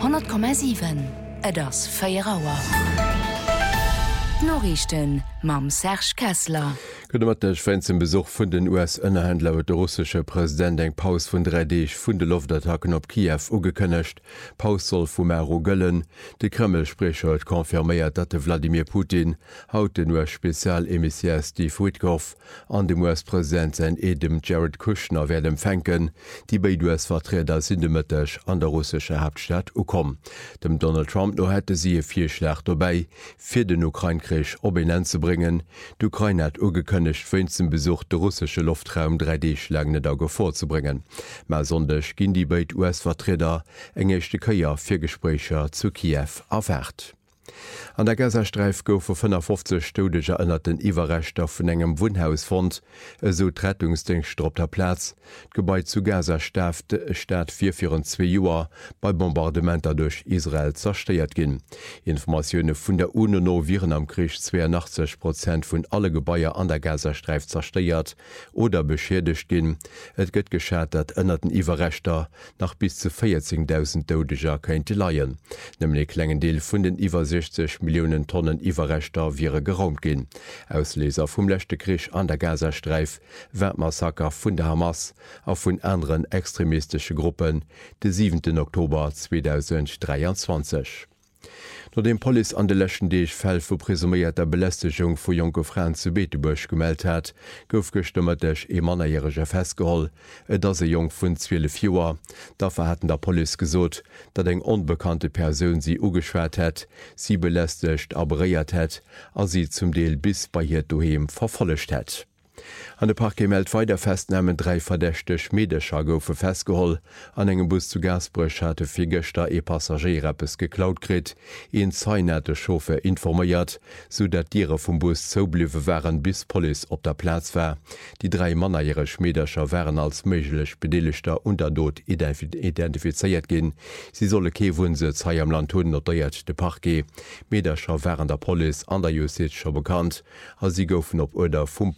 100,7 et ass Féierauer. Norrichten mam Serge Kessler. Gënnemmertech wenn zum Besuch vun den US-Ënnerhändler huet de russische Präsident eng Paus vun 3D vun de Luftattacken op Kiew ugekënnecht. Paus soll vum Mero gëllen. De Kreml-Sprecher huet konfirméiert, dat de Wladimir Putin haut den US-Spezialemissaire Steve Witkoff an dem US-Präsident sein Edem Jared Kushner werden empfänken, die bei US-Vertreter sindemëttech an der russische Hauptstadt ukom. Dem Donald Trump no hätte sie 4 Schlecht dabei, fir den Ukraine-Krieg op ihn zu bringen. D'Ukraine hat ugekënnecht fën zum Besuch de russische Luftraum 3D-Schlägne Dager vorzubringen. Ma sondech ginn die beit US-Vertreter engechte Köier fir Gesprächer zu Kiew erfährt. An der Gazastreif goufe 55 Stodeger ënnerten Iwerrechter vun engem Wohnhausfond, eso Rettungsdienst op der Platz. D'Gebäit zu Gaza staat 4 Joer bei Bombardementer durch Israel zersteiert ginn. Informationoune vun der UNO no viren am Krich 82% vun alle Gebäier an der Gazastreif zersteiert oder beschädigt ginn. Et gëtt geschat, dat ënnerten Iwerrechter nach bis zu 14.000 Dodeger kéinte leiien. Nämlich klengen Deel vun den iwwer 60 Millionen Tonnen Iwerrechter wiere geraumt ginn. Ausleser vum lächte Krich an der Gazastreif, Weltmassaker vun der Hamas a vun anderen extremistische Gruppen de 7. Oktober 2023. No dem Poli an de lächen Deeg fäll vu presuméierter Belästegung vu Jonke Fraen zu Beetebusch gemeldt hat, gouf gestëmmertech mannerjährige festgeholl, et ass se Jong vun 12 Joer. Dafür hatten der Poli gesot, dat eng onbekannte Persoun sie ugeschwert hett, sie belästecht aberéiert hett, as sie zum Deel bis bei hiret doheem verfollecht hett. An de Parke meldt weiter festnamen 3 verdächteg Medescher goufe festgeholl. An engem Bus zu Gasbrech hatte fir Gëchter Passagierreppes geklaut krit, en Zeinette Schofe informéiert, so dat Diere vum Bus zo bliwe wären bis Poli op der Platz war. Die 3 mannerjere Schmederscher wären als méiglech Bedeligter unter Dod identifizeiert ginn. Sie solle Kewunse zei am Land hunn notiert de Parke. Medescher wären der Poli an der Justizscher bekannt, as sie goufen op oder vum